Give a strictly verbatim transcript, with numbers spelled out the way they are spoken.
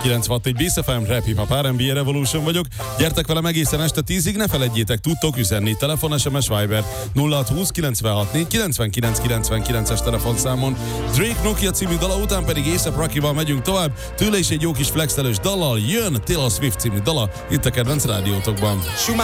kilencvenhat négy Bész ef em, Rap Hip Hop er and bé Revolution vagyok. Gyertek velem egészen este tízig, ne feledjétek, tudtok üzenni. Telefon, es em es, Viber nulla hat húsz kilencvenhat négy kilencvenkilenc kilencvenkilences telefonszámon. Drake Nokia című dala után pedig A$ep Rockyval megyünk tovább. Tőle is egy jó kis flexelős dallal jön Taylor Swift című dala itt a kedvenc rádiótokban.